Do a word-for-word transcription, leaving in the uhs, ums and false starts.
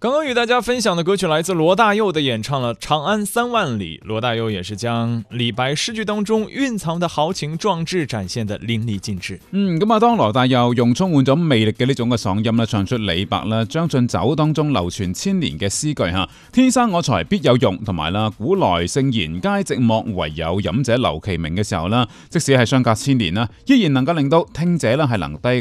刚刚与大家分享的歌曲来自罗大佑的演唱了《长安三萬里》，羅大佑也是將李白詩句當中蘊藏的豪情壯志展現得淋漓盡致。 嗯，咁啊，當羅大佑用充滿咗魅力嘅呢種嘅嗓音啦，唱出李白啦《將進酒》當中流傳千年嘅詩句吓，天生我材必有用，同埋啦古來聖賢皆寂寞，唯有飲者留其名嘅時候啦，即使係相隔千年啦，依然能夠令到聽者啦係能低